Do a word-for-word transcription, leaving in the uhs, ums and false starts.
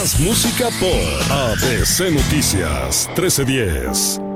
Más música por A B C Noticias trece diez.